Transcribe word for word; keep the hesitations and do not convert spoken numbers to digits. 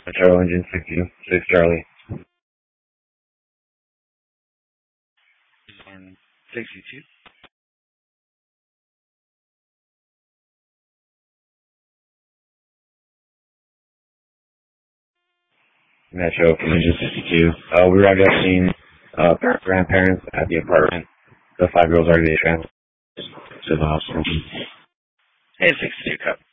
Metro Engine sixty, six Charlie. sixty-two. Metro from Engine sixty-two. Uh, we arrived at the scene, uh, grandparents at the apartment. The five girls already transferred to the hospital. Hey, sixty-two, Cup.